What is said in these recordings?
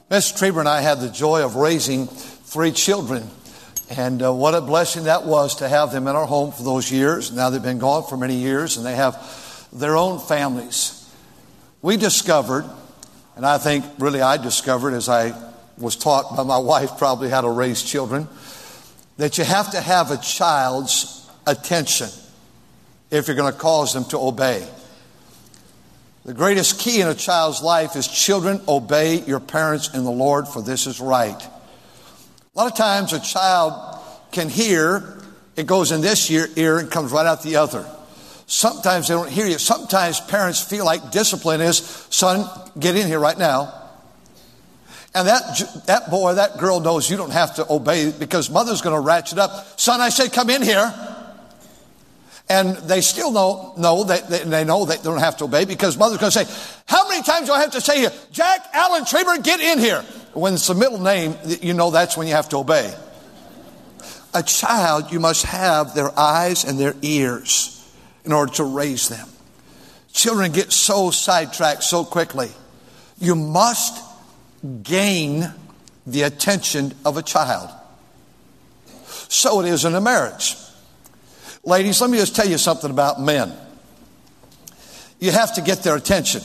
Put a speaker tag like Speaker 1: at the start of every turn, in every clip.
Speaker 1: Mr. Trieber and I had the joy of raising 3 children. And what a blessing that was to have them in our home for those years. Now they've been gone for many years and they have their own families. We discovered, and I think really I discovered as I was taught by my wife probably how to raise children, that you have to have a child's attention if you're going to cause them to obey. The greatest key in a child's life is children obey your parents in the Lord, for this is right. A lot of times a child can hear, it goes in this ear and comes right out the other. Sometimes they don't hear you. Sometimes parents feel like discipline is, son, get in here right now. And that boy, that girl knows you don't have to obey because mother's going to ratchet up. Son, I said, come in here. And they still know that they know they don't have to obey because mother's going to say, how many times do I have to say here, Jack Allen Trieber, get in here? When it's the middle name, you know that's when you have to obey. A child, you must have their eyes and their ears in order to raise them. Children get so sidetracked so quickly. You must gain the attention of a child. So it is in a marriage. Ladies, let me just tell you something about men. You have to get their attention.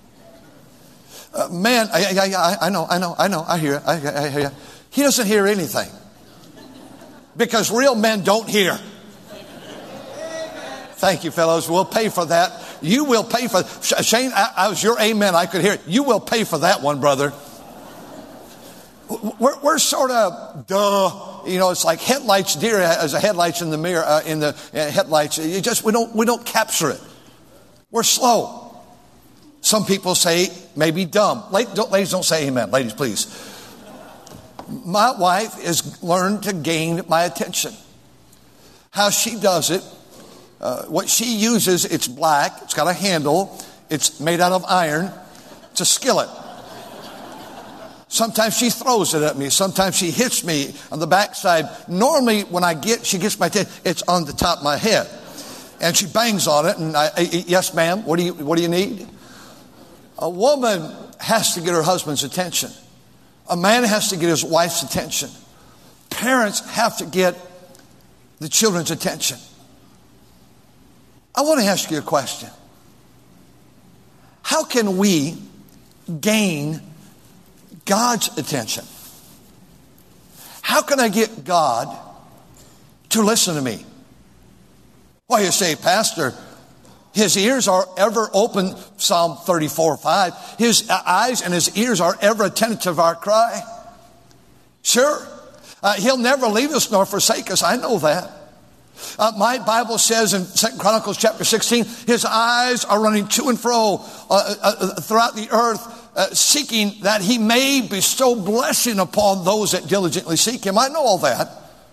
Speaker 1: Man, I know, I hear it. He doesn't hear anything. Because real men don't hear. Thank you, fellows. We'll pay for that. You will pay for that. Shane, I was your amen. I could hear it. You will pay for that one, brother. We're sort of, you know, it's like headlights, deer as a headlights in the mirror, in the headlights. We don't capture it. We're slow. Some people say maybe dumb. Ladies, don't say amen. Ladies, please. My wife has learned to gain my attention. How she does it, what she uses, it's black. It's got a handle. It's made out of iron. It's a skillet. Sometimes she throws it at me. Sometimes she hits me on the backside. Normally, when she gets my attention, it's on the top of my head. And she bangs on it. And yes, ma'am, what do you need? A woman has to get her husband's attention. A man has to get his wife's attention. Parents have to get the children's attention. I want to ask you a question. How can we gain God's attention? How can I get God to listen to me? Well, you say, Pastor, his ears are ever open, Psalm 34:5. His eyes and his ears are ever attentive to our cry. Sure. He'll never leave us nor forsake us. I know that. My Bible says in 2 Chronicles chapter 16, his eyes are running to and fro throughout the earth, seeking that he may bestow blessing upon those that diligently seek him. I know all that.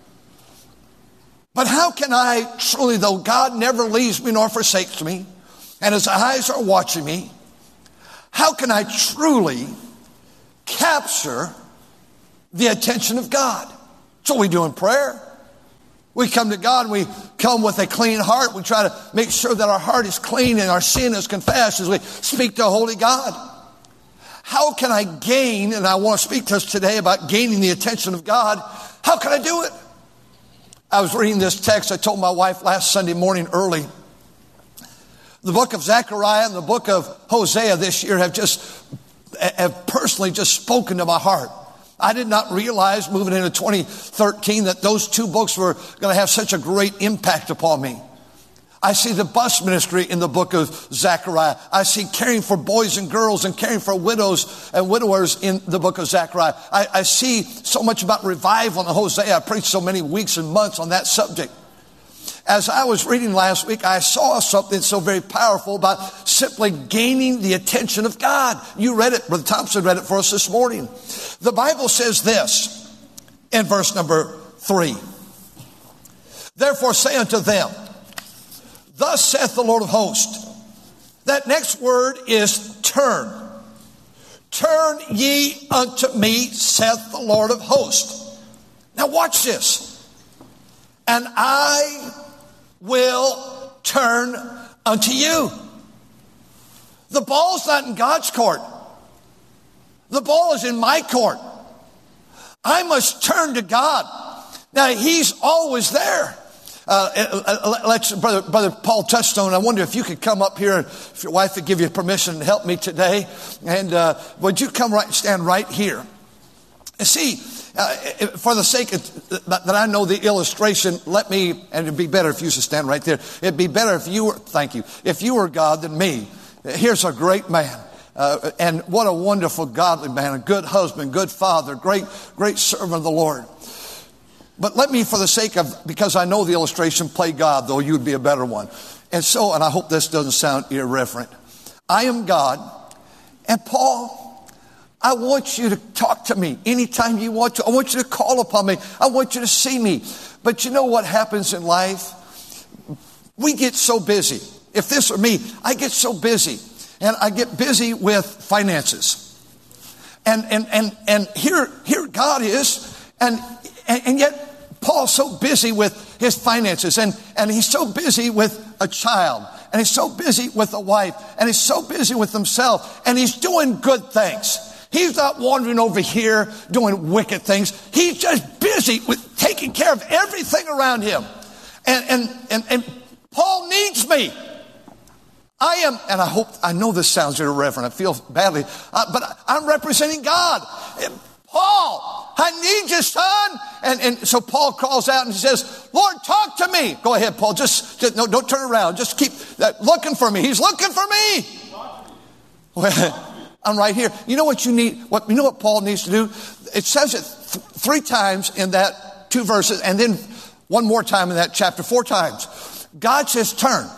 Speaker 1: But how can I truly, though God never leaves me nor forsakes me, and his eyes are watching me, how can I truly capture the attention of God? That's what we do in prayer. We come to God and we come with a clean heart. We try to make sure that our heart is clean and our sin is confessed as we speak to a holy God. How can I gain, and I want to speak to us today about gaining the attention of God. How can I do it? I was reading this text. I told my wife last Sunday morning early. The book of Zechariah and the book of Hosea this year have personally just spoken to my heart. I did not realize moving into 2013 that those two books were going to have such a great impact upon me. I see the bus ministry in the book of Zechariah. I see caring for boys and girls and caring for widows and widowers in the book of Zechariah. I see so much about revival in Hosea. I preached so many weeks and months on that subject. As I was reading last week, I saw something so very powerful about simply gaining the attention of God. You read it. Brother Thompson read it for us this morning. The Bible says this in verse number 3. Therefore say unto them, thus saith the Lord of hosts. That next word is turn. Turn ye unto me, saith the Lord of hosts. Now watch this. And I will turn unto you. The ball's not in God's court. The ball is in my court. I must turn to God. Now, he's always there. Brother Paul Touchstone, I wonder if you could come up here, if your wife would give you permission to help me today. And would you stand right here? See, for the sake of that I know the illustration, and it'd be better if you should stand right there. It'd be better if you were God than me. Here's a great man. And what a wonderful, godly man, a good husband, good father, great servant of the Lord. But let me, for the sake of, because I know the illustration, play God, though you'd be a better one. And I hope this doesn't sound irreverent. I am God, and Paul, I want you to talk to me anytime you want to. I want you to call upon me. I want you to see me. But you know what happens in life? We get so busy. If this were me, I get so busy. And I get busy with finances. And here God is, and yet Paul's so busy with his finances, and he's so busy with a child, and he's so busy with a wife, and he's so busy with himself, and he's doing good things. He's not wandering over here doing wicked things. He's just busy with taking care of everything around him. And Paul needs me. I am, and I know this sounds irreverent. I feel badly, but I'm representing God. Paul, I need you, son. And so Paul calls out and he says, Lord, talk to me. Go ahead, Paul. Just no, don't turn around. Just keep looking for me. He's looking for me. Well, I'm right here. You know what you need? You know what Paul needs to do? It says it 3 times in that 2 verses, and then one more time in that chapter 4 times. God says, turn.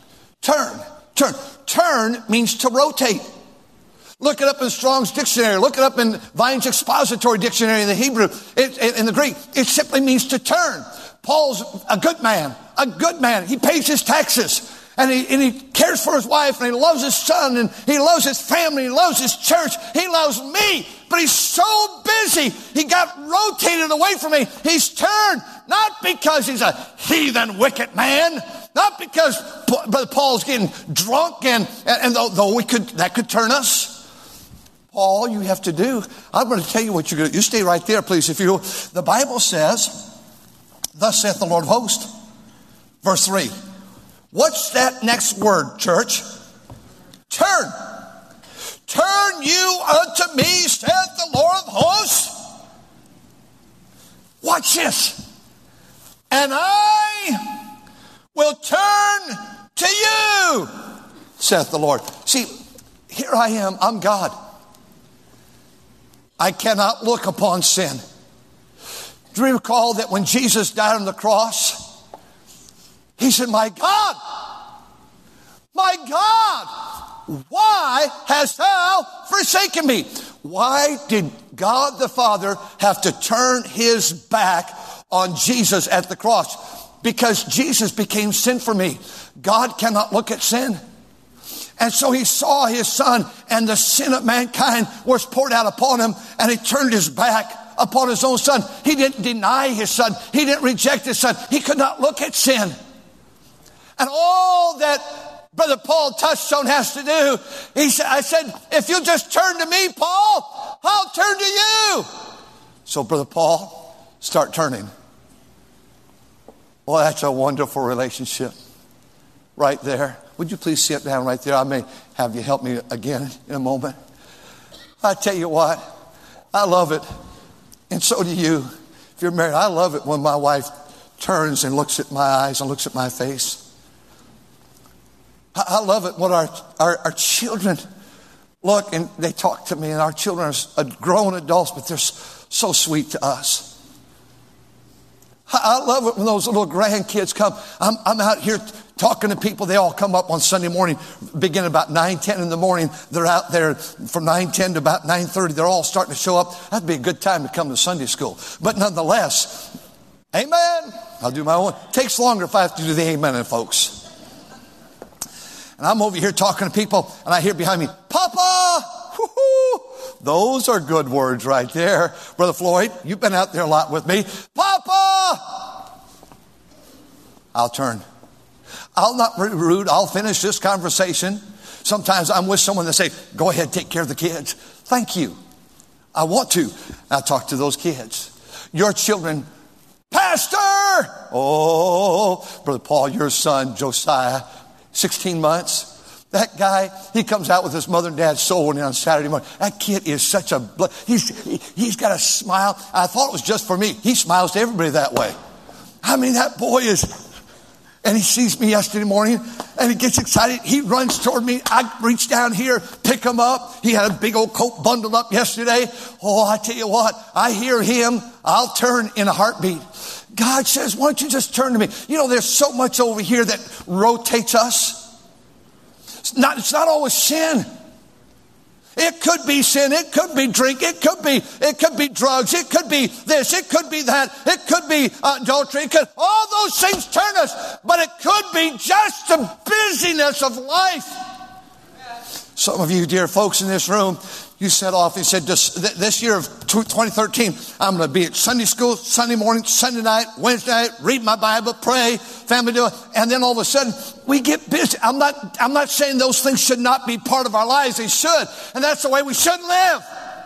Speaker 1: Turn means to rotate. Look it up in Strong's dictionary. Look it up in Vine's expository dictionary in the Hebrew, in the Greek. It simply means to turn. Paul's a good man. He pays his taxes. And he cares for his wife, and he loves his son, and he loves his family, he loves his church, he loves me. But he's so busy, he got rotated away from me. He's turned, not because he's a heathen, wicked man, not because Brother Paul's getting drunk, and though that could turn us. All you have to do, I'm going to tell you what you're going to do. You stay right there, please. The Bible says, thus saith the Lord of hosts. Verse 3. What's that next word, church? Turn. Turn you unto me, saith the Lord of hosts. Watch this. And I will turn to you, saith the Lord. See, here I am. I'm God. I cannot look upon sin. Do you recall that when Jesus died on the cross, he said, my God, why hast thou forsaken me? Why did God the Father have to turn his back on Jesus at the cross? Because Jesus became sin for me. God cannot look at sin. And so he saw his son, and the sin of mankind was poured out upon him, and he turned his back upon his own son. He didn't deny his son. He didn't reject his son. He could not look at sin. And all that Brother Paul Touchstone has to do, I said, if you just turn to me, Paul, I'll turn to you. So Brother Paul, start turning. Well, that's a wonderful relationship right there. Would you please sit down right there? I may have you help me again in a moment. I tell you what, I love it. And so do you. If you're married, I love it when my wife turns and looks at my eyes and looks at my face. I love it when our children look and they talk to me, and our children are grown adults, but they're so sweet to us. I love it when those little grandkids come. I'm out here talking to people. They all come up on Sunday morning, beginning about 9:10 in the morning. They're out there from 9:10 to about 9:30. They're all starting to show up. That'd be a good time to come to Sunday school. But nonetheless, amen. I'll do my own. It takes longer if I have to do the amen, folks. And I'm over here talking to people, and I hear behind me, Papa! Woo-hoo! Those are good words right there. Brother Floyd, you've been out there a lot with me. Papa! I'll turn. I'll not be rude. I'll finish this conversation. Sometimes I'm with someone that say, go ahead, take care of the kids. Thank you. I want to. I talk to those kids. Your children, Pastor! Oh, Brother Paul, your son, Josiah, 16 months. That guy, he comes out with his mother and dad's soul on Saturday morning. That kid is such a, he's got a smile. I thought it was just for me. He smiles to everybody that way. I mean, that boy is, and he sees me yesterday morning and he gets excited. He runs toward me. I reach down here, pick him up. He had a big old coat bundled up yesterday. Oh, I tell you what, I hear him. I'll turn in a heartbeat. God says, why don't you just turn to me? You know, there's so much over here that rotates us. It's not always sin. It could be sin. It could be drink. It could be drugs. It could be this. It could be that. It could be adultery. All those things turn us. But it could be just the busyness of life. Some of you, dear folks in this room, you set off and said, this year of 2013, I'm going to be at Sunday school, Sunday morning, Sunday night, Wednesday night, read my Bible, pray, family do it. And then all of a sudden, we get busy. I'm not saying those things should not be part of our lives. They should. And that's the way we should live.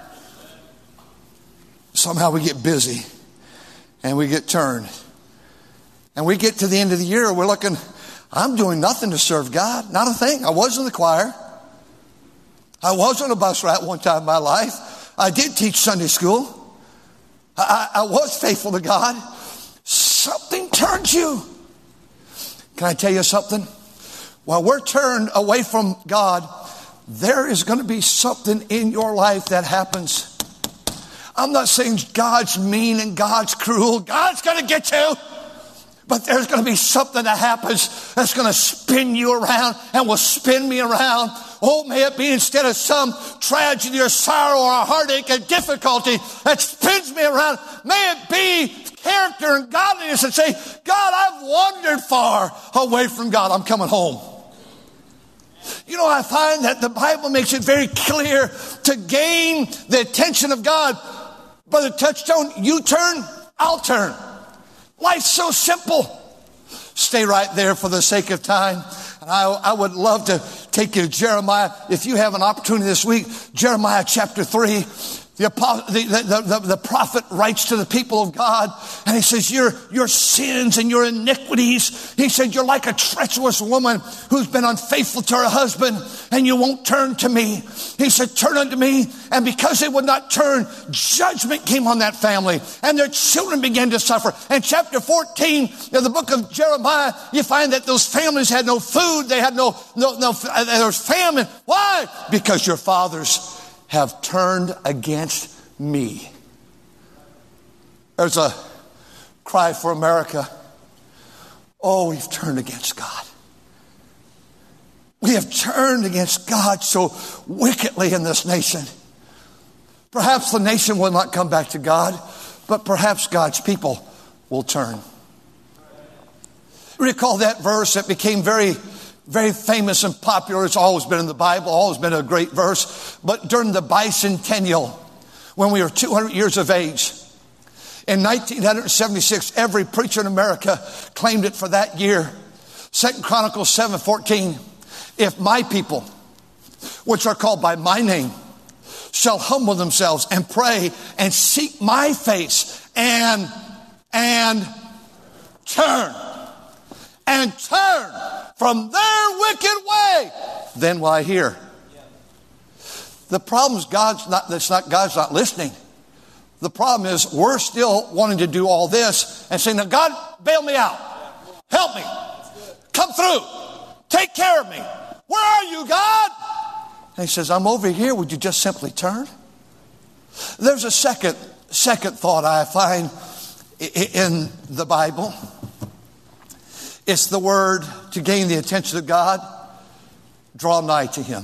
Speaker 1: Somehow we get busy and we get turned. And we get to the end of the year, we're looking, I'm doing nothing to serve God. Not a thing. I was in the choir. I was on a bus route one time in my life. I did teach Sunday school. I was faithful to God. Something turns you. Can I tell you something? While we're turned away from God, there is going to be something in your life that happens. I'm not saying God's mean and God's cruel. God's going to get you. But there's going to be something that happens that's going to spin you around and will spin me around. Oh, may it be instead of some tragedy or sorrow or a heartache and difficulty that spins me around, may it be character and godliness and say, God, I've wandered far away from God. I'm coming home. You know, I find that the Bible makes it very clear to gain the attention of God. Brother Touchstone, you turn, I'll turn. Life's so simple. Stay right there for the sake of time. And I would love to take you to Jeremiah. If you have an opportunity this week, Jeremiah chapter 3. The prophet writes to the people of God and he says, your sins and your iniquities. He said, you're like a treacherous woman who's been unfaithful to her husband and you won't turn to me. He said, turn unto me. And because they would not turn, judgment came on that family and their children began to suffer. And chapter 14 of the book of Jeremiah, you find that those families had no food. They had there was famine. Why? Because your fathers have turned against me. There's a cry for America. Oh, we've turned against God. We have turned against God so wickedly in this nation. Perhaps the nation will not come back to God, but perhaps God's people will turn. Recall that verse that became very famous and popular. It's always been in the Bible, always been a great verse. But during the bicentennial, when we were 200 years of age, in 1976, every preacher in America claimed it for that year. 2 Chronicles 7:14. If my people, which are called by my name, shall humble themselves and pray and seek my face and turn from their wicked way, then will I hear. The problem is God's not listening. The problem is we're still wanting to do all this and saying, now God, bail me out. Help me. Come through. Take care of me. Where are you, God? And he says, I'm over here. Would you just simply turn? There's a second thought I find in the Bible. It's the word to gain the attention of God. Draw nigh to him.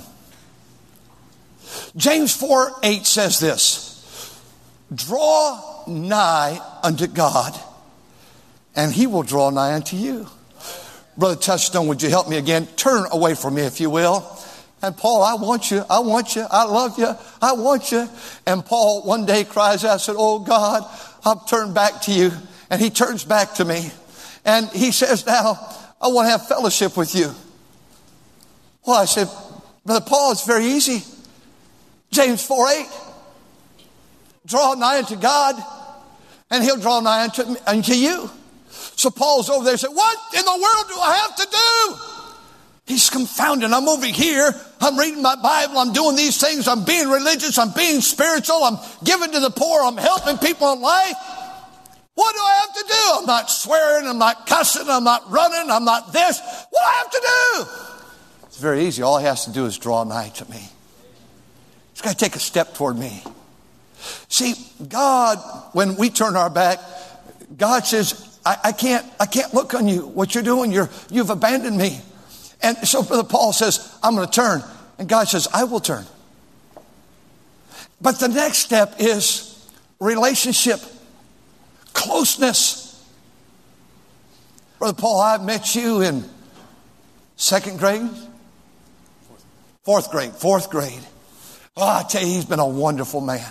Speaker 1: James 4:8 says this. Draw nigh unto God, and he will draw nigh unto you. Brother Touchstone, would you help me again? Turn away from me, if you will. And Paul, I want you. I love you. I want you. And Paul one day cries out, said, oh God, I've turned back to you. And he turns back to me. And he says, now, I want to have fellowship with you. Well, I said, Brother Paul, it's very easy. James 4:8. Draw nigh unto God, and he'll draw nigh unto you. So Paul's over there and said, what in the world do I have to do? He's confounded. I'm over here. I'm reading my Bible. I'm doing these things. I'm being religious. I'm being spiritual. I'm giving to the poor. I'm helping people in life. What do I have to do? I'm not swearing. I'm not cussing. I'm not running. I'm not this. What do I have to do? It's very easy. All he has to do is draw nigh to me. He's got to take a step toward me. See, God, when we turn our back, God says, I can't look on you. What you're doing, you've abandoned me. And so Brother Paul says, I'm going to turn. And God says, I will turn. But the next step is relationship, closeness. Brother Paul, I met you in second grade, fourth grade. Oh, I tell you, he's been a wonderful man.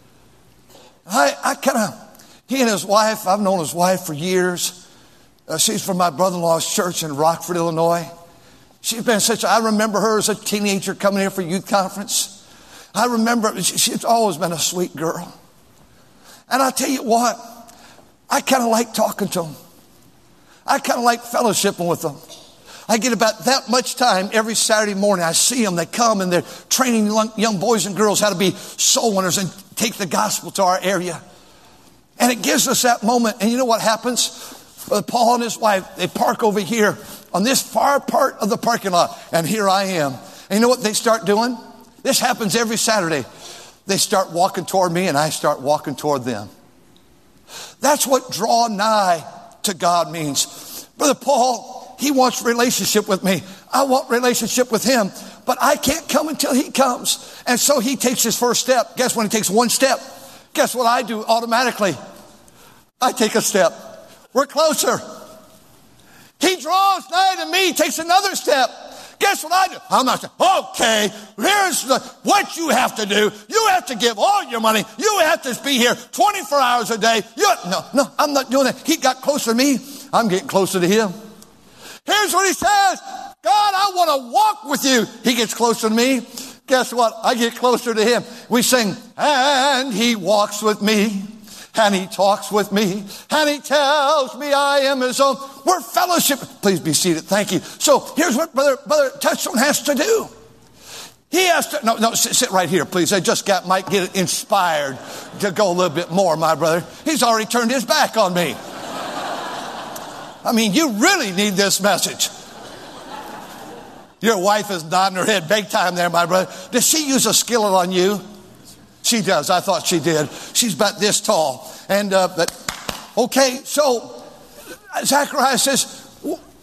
Speaker 1: He and his wife, I've known his wife for years. She's from my brother-in-law's church in Rockford, Illinois. She's been I remember her as a teenager coming here for youth conference. I remember, she's always been a sweet girl. And I'll tell you what, I kind of like talking to them. I kind of like fellowshipping with them. I get about that much time every Saturday morning. I see them. They come and they're training young boys and girls how to be soul winners and take the gospel to our area. And it gives us that moment. And you know what happens? Paul and his wife, they park over here on this far part of the parking lot. And here I am. And you know what they start doing? This happens every Saturday. They start walking toward me and I start walking toward them. That's what draw nigh to God means. Brother Paul, he wants relationship with me. I want relationship with him. But I can't come until he comes. And so he takes his first step. Guess when he takes one step? Guess what I do automatically? I take a step. We're closer. He draws nigh to me, takes another step. Guess what I do? I'm not saying, okay, here's what you have to do. You have to give all your money. You have to be here 24 hours a day. No, I'm not doing that. He got closer to me. I'm getting closer to him. Here's what he says. God, I want to walk with you. He gets closer to me. Guess what? I get closer to him. We sing, and he walks with me, and he talks with me, and he tells me I am his own. We're fellowship. Please be seated. Thank you. So here's what Brother Touchstone has to do. He has to, no, sit right here, please. Might get inspired to go a little bit more, my brother. He's already turned his back on me. I mean, you really need this message. Your wife is nodding her head big time there, my brother. Does she use a skillet on you? She does. I thought she did. She's about this tall. And, okay, so Zechariah says,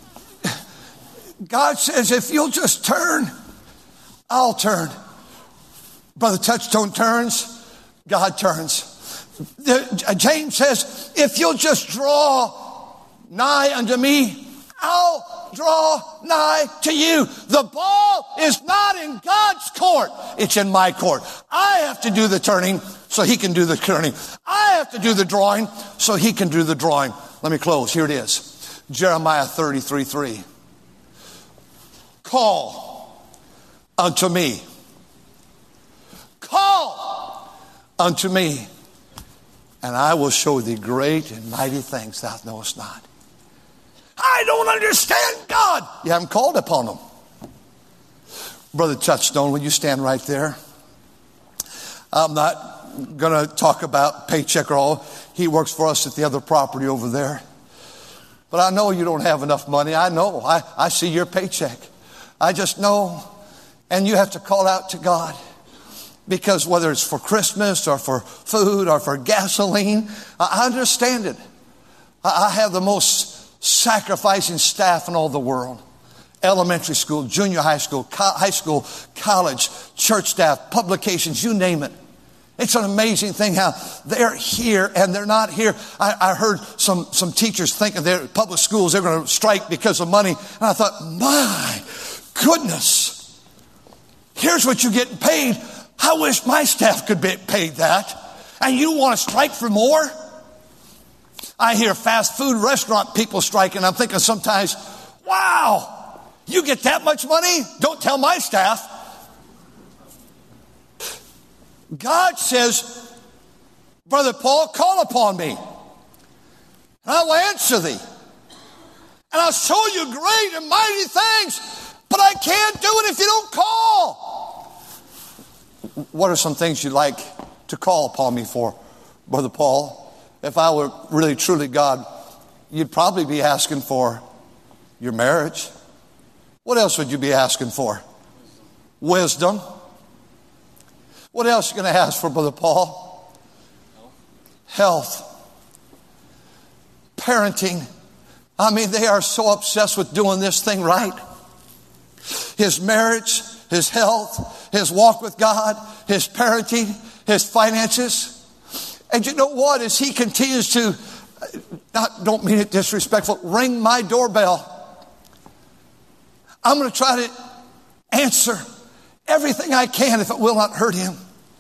Speaker 1: God says, if you'll just turn, I'll turn. Brother Touchstone turns, God turns. James says, if you'll just draw nigh unto me, I'll draw nigh to you. The ball is not in God's court. It's in my court. I have to do the turning so he can do the turning. I have to do the drawing so he can do the drawing. Let me close. Here it is. Jeremiah 33:3. Call unto me. Call unto me. And I will show thee great and mighty things thou knowest not. I don't understand God. You haven't called upon him. Brother Touchstone, will you stand right there? I'm not going to talk about paycheck or all. He works for us at the other property over there. But I know you don't have enough money. I know. I see your paycheck. I just know. And you have to call out to God. Because whether it's for Christmas or for food or for gasoline, I understand it. I have the most sacrificing staff in all the world. Elementary school, junior high school, college, church staff, publications, you name it. It's an amazing thing how they're here and they're not here. I heard some teachers thinking they're public schools, they're going to strike because of money. And I thought, my goodness, here's what you're getting paid. I wish my staff could be paid that. And you want to strike for more? I hear fast food restaurant people striking. I'm thinking sometimes, wow, you get that much money? Don't tell my staff. God says, Brother Paul, call upon me, and I will answer thee. And I'll show you great and mighty things, but I can't do it if you don't call. What are some things you'd like to call upon me for, Brother Paul? If I were really, truly God, you'd probably be asking for your marriage. What else would you be asking for? Wisdom. What else are you going to ask for, Brother Paul? Health. Parenting. I mean, they are so obsessed with doing this thing right. His marriage, his health, his walk with God, his parenting, his finances. And you know what? As he continues to, don't mean it disrespectful, ring my doorbell, I'm going to try to answer everything I can if it will not hurt him.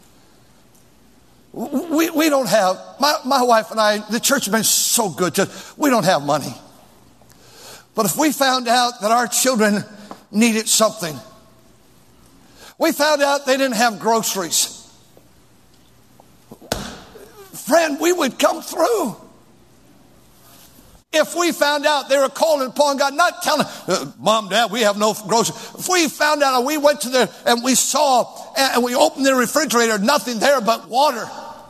Speaker 1: We don't have, my wife and I, the church has been so good to us, we don't have money. But if we found out that our children needed something, we found out they didn't have groceries, friend, we would come through. If we found out they were calling upon God, not telling, Mom, Dad, we have no groceries. If we found out, and we went to there and we saw, and we opened the refrigerator, nothing there but water.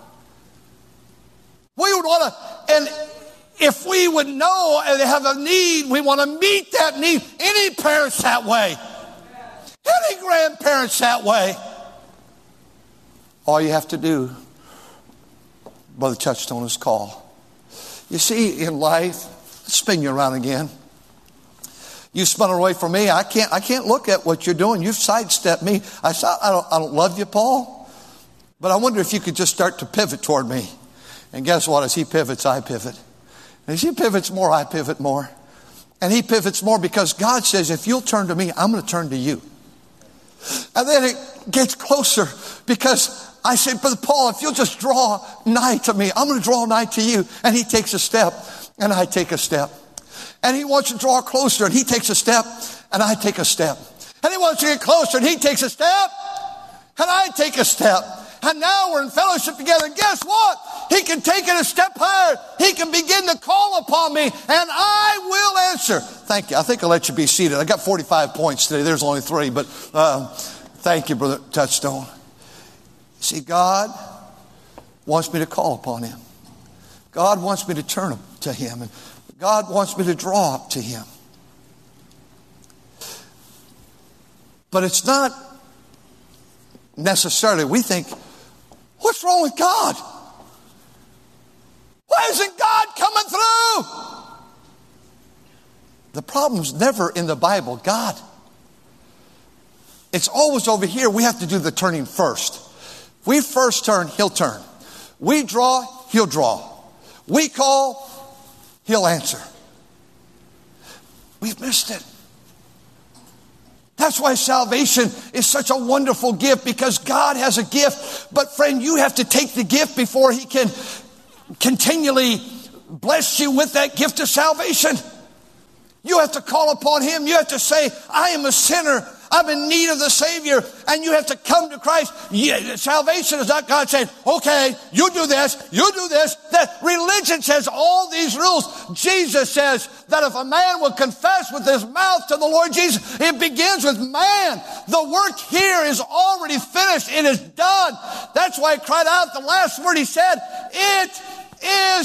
Speaker 1: We would want to, and if we would know and they have a need, we want to meet that need. Any parents that way. Any grandparents that way. All you have to do, Brother Touchstone, is call. You see, in life, let's spin you around again. You spun away from me. I can't look at what you're doing. You've sidestepped me. I don't love you, Paul. But I wonder if you could just start to pivot toward me. And guess what? As he pivots, I pivot. And as he pivots more, I pivot more. And he pivots more because God says, if you'll turn to me, I'm going to turn to you. And then it gets closer because I say, Brother Paul, if you'll just draw nigh to me, I'm going to draw nigh to you. And he takes a step and I take a step. And he wants to draw closer and he takes a step and I take a step. And he wants to get closer and he takes a step and I take a step. And now we're in fellowship together. And guess what? He can take it a step higher. He can begin to call upon me and I will answer. Thank you. I think I'll let you be seated. I got 45 points today. There's only 3, but thank you, Brother Touchstone. See, God wants me to call upon him. God wants me to turn to him. And God wants me to draw up to him. But it's not necessarily, we think, what's wrong with God? Why isn't God coming through? The problem's never in the Bible, God. It's always over here. We have to do the turning first. We first turn, he'll turn. We draw, he'll draw. We call, he'll answer. We've missed it. That's why salvation is such a wonderful gift, because God has a gift. But friend, you have to take the gift before he can continually bless you with that gift of salvation. You have to call upon him. You have to say, I am a sinner. I'm in need of the Savior. And you have to come to Christ. Salvation is not God saying, okay, you do this, you do this. That religion says all these rules. Jesus says that if a man will confess with his mouth to the Lord Jesus, it begins with man. The work here is already finished. It is done. That's why he cried out the last word. He said, it is